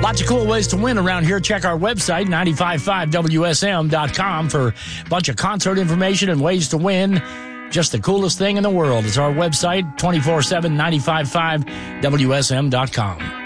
Lots of cool ways to win around here. Check our website, 955WSM.com, for a bunch of concert information and ways to win. Just the coolest thing in the world. It's our website, 24/7, 955WSM.com.